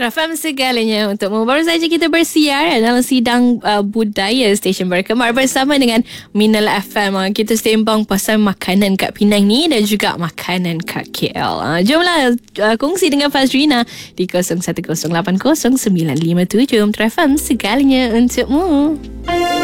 FM segalanya untukmu. Baru saja kita bersiar dalam sidang budaya stesen berkemar bersama dengan Minel FM. Kita sembang pasal makanan kat Penang ni dan juga makanan kat KL. Jomlah kongsi dengan Fazrina di 01080957. FM segalanya untukmu.